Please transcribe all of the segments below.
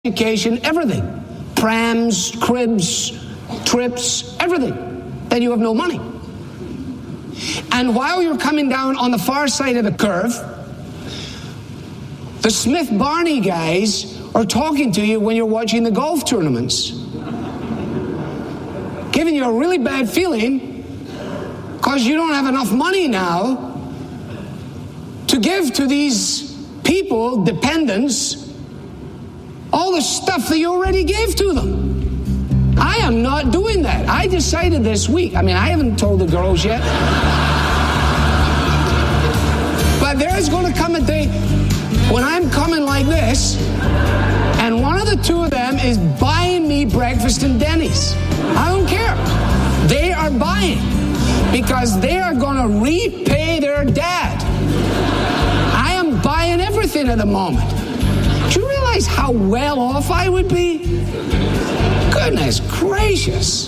education, everything. Prams, cribs, trips, everything. Then you have no money. And while you're coming down on the far side of the curve, the Smith Barney guys are talking to you when you're watching the golf tournaments, giving you a really bad feeling because you don't have enough money now to give to these people, dependents, all the stuff that you already gave to them. I am not doing that. I decided this week. I haven't told the girls yet. But there's going to come a day when I'm coming like this, and one of the two of them is buying me breakfast in Denny's. I don't care. They are buying because they are going to repay their dad. I am buying everything at the moment. Do you realize how well off I would be? Goodness gracious.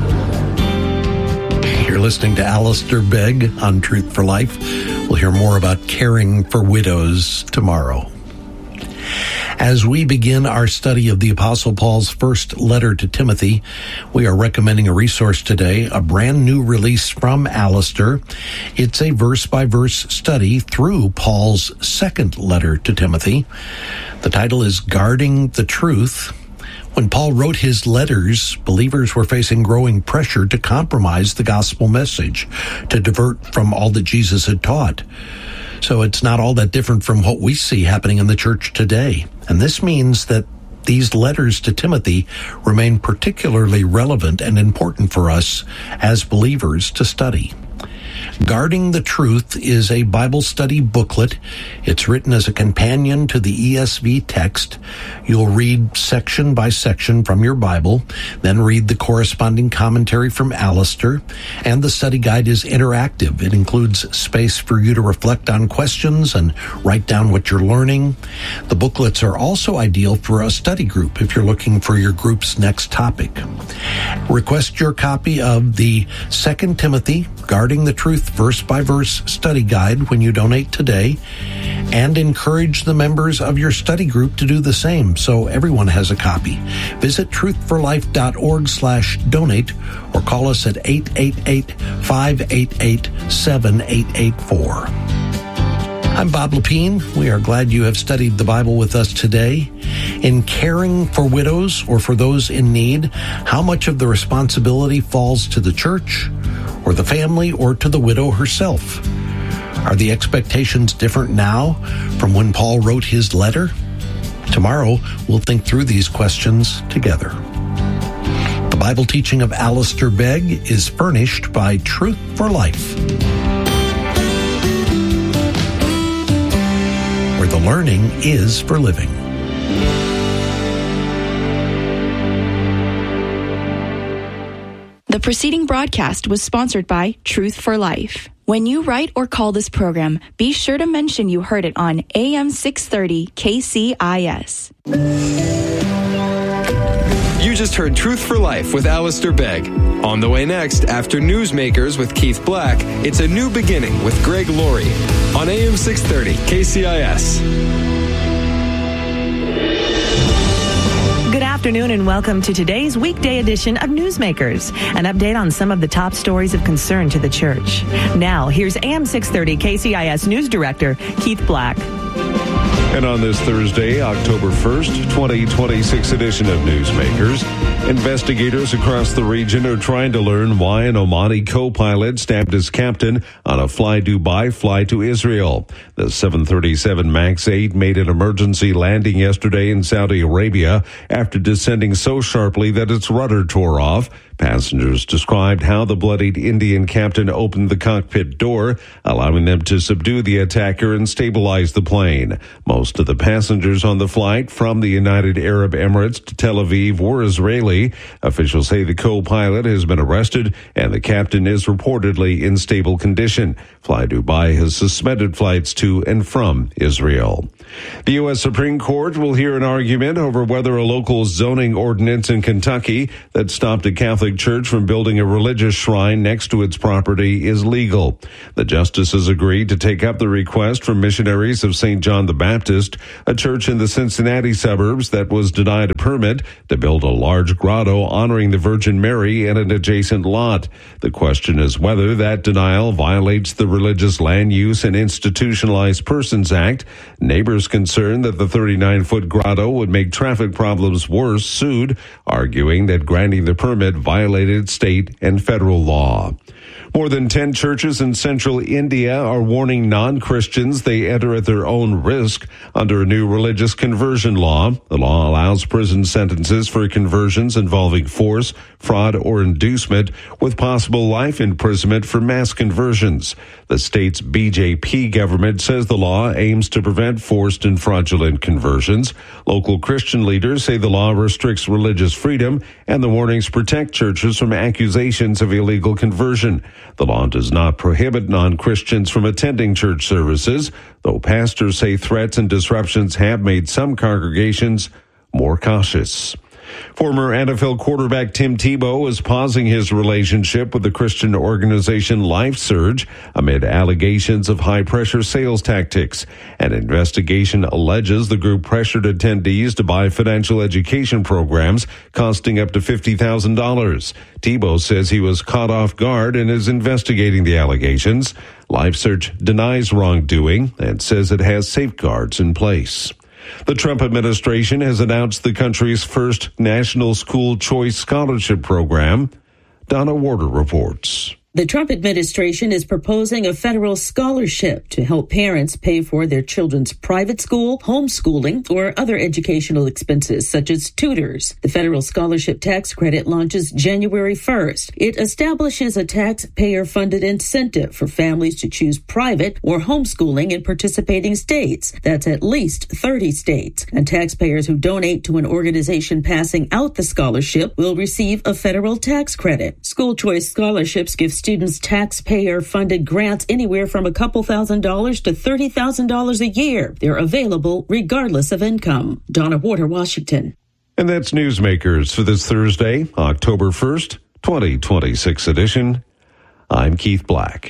You're listening to Alistair Begg on Truth for Life. We'll hear more about caring for widows tomorrow. As we begin our study of the Apostle Paul's first letter to Timothy, we are recommending a resource today, a brand new release from Alistair. It's a verse-by-verse study through Paul's second letter to Timothy. The title is Guarding the Truth. When Paul wrote his letters, believers were facing growing pressure to compromise the gospel message, to divert from all that Jesus had taught. So it's not all that different from what we see happening in the church today. And this means that these letters to Timothy remain particularly relevant and important for us as believers to study. Guarding the Truth is a Bible study booklet. It's written as a companion to the ESV text. You'll read section by section from your Bible, then read the corresponding commentary from Alistair, and the study guide is interactive. It includes space for you to reflect on questions and write down what you're learning. The booklets are also ideal for a study group if you're looking for your group's next topic. Request your copy of the 2 Timothy Guarding the Truth verse-by-verse study guide when you donate today, and encourage the members of your study group to do the same so everyone has a copy. Visit truthforlife.org/donate or call us at 888-588-7884. I'm Bob Lepine. We are glad you have studied the Bible with us today. In caring for widows or for those in need, how much of the responsibility falls to the church or the family or to the widow herself? Are the expectations different now from when Paul wrote his letter? Tomorrow, we'll think through these questions together. The Bible teaching of Alistair Begg is furnished by Truth for Life, where the learning is for living. The preceding broadcast was sponsored by Truth for Life. When you write or call this program, be sure to mention you heard it on AM 630 KCIS. You just heard Truth for Life with Alistair Begg. On the way next, after Newsmakers with Keith Black, it's A New Beginning with Greg Laurie on AM 630 KCIS. Good afternoon and welcome to today's weekday edition of Newsmakers, an update on some of the top stories of concern to the church. Now, here's AM 630 KCIS News Director Keith Black. And on this Thursday, October 1st, 2026 edition of Newsmakers, investigators across the region are trying to learn why an Omani co-pilot stabbed his captain on a Fly Dubai flight to Israel. The 737 MAX 8 made an emergency landing yesterday in Saudi Arabia after descending so sharply that its rudder tore off. Passengers described how the bloodied Indian captain opened the cockpit door, allowing them to subdue the attacker and stabilize the plane. Most of the passengers on the flight from the United Arab Emirates to Tel Aviv were Israeli. Officials say the co-pilot has been arrested and the captain is reportedly in stable condition. Fly Dubai has suspended flights to and from Israel. The U.S. Supreme Court will hear an argument over whether a local zoning ordinance in Kentucky that stopped a Catholic church from building a religious shrine next to its property is legal. The justices agreed to take up the request from missionaries of St. John the Baptist Baptist, a church in the Cincinnati suburbs that was denied a permit to build a large grotto honoring the Virgin Mary in an adjacent lot. The question is whether that denial violates the Religious Land Use and Institutionalized Persons Act. Neighbors concerned that the 39-foot grotto would make traffic problems worse sued, arguing that granting the permit violated state and federal law. More than 10 churches in central India are warning non-Christians they enter at their own risk under a new religious conversion law. The law allows prison sentences for conversions involving force, fraud, or inducement, with possible life imprisonment for mass conversions. The state's BJP government says the law aims to prevent forced and fraudulent conversions. Local Christian leaders say the law restricts religious freedom, and the warnings protect churches from accusations of illegal conversion. The law does not prohibit non-Christians from attending church services, though pastors say threats and disruptions have made some congregations more cautious. Former NFL quarterback Tim Tebow is pausing his relationship with the Christian organization LifeSurge amid allegations of high-pressure sales tactics. An investigation alleges the group pressured attendees to buy financial education programs costing up to $50,000. Tebow says he was caught off guard and is investigating the allegations. LifeSurge denies wrongdoing and says it has safeguards in place. The Trump administration has announced the country's first National School Choice Scholarship Program. Donna Warder reports. The Trump administration is proposing a federal scholarship to help parents pay for their children's private school, homeschooling, or other educational expenses, such as tutors. The federal scholarship tax credit launches January 1st. It establishes a taxpayer-funded incentive for families to choose private or homeschooling in participating states. That's at least 30 states. And taxpayers who donate to an organization passing out the scholarship will receive a federal tax credit. School choice scholarships give students taxpayer-funded grants anywhere from a couple $1,000s to $30,000 a year. They're available regardless of income. Donna Warder, Washington. And that's Newsmakers for this Thursday, October 1st, 2026 edition. I'm Keith Black.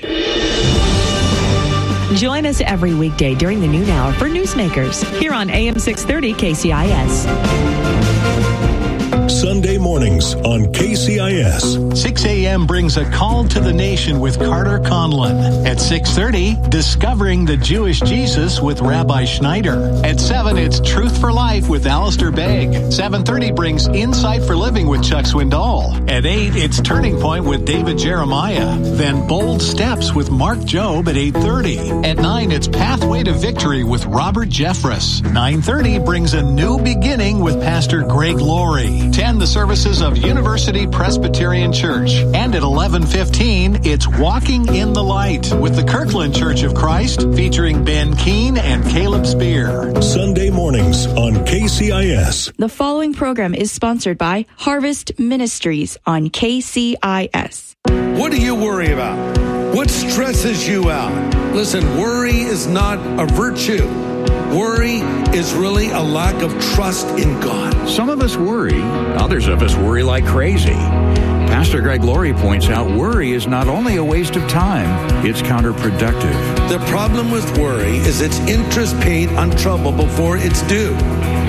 Join us every weekday during the noon hour for Newsmakers here on AM 630 KCIS. Sunday mornings on KCIS. 6 a.m. brings a call to the nation with Carter Conlon. At 6:30, Discovering the Jewish Jesus with Rabbi Schneider. At 7, it's Truth for Life with Alistair Begg. 7:30 brings Insight for Living with Chuck Swindoll. At 8, it's Turning Point with David Jeremiah. Then Bold Steps with Mark Jobe at 8:30. At 9, it's Pathway to Victory with Robert Jeffress. 9:30 brings A New Beginning with Pastor Greg Laurie. 10, the services of University Presbyterian Church. And at 11:15, it's Walking in the Light with the Kirkland Church of Christ, featuring Ben Keene and Caleb Spear. Sunday mornings on KCIS. The following program is sponsored by Harvest Ministries on KCIS. What do you worry about? What stresses you out? Listen, worry is not a virtue. Worry is really a lack of trust in God. Some of us worry, others of us worry like crazy. Pastor Greg Laurie points out worry is not only a waste of time, it's counterproductive. The problem with worry is it's interest paid on trouble before it's due.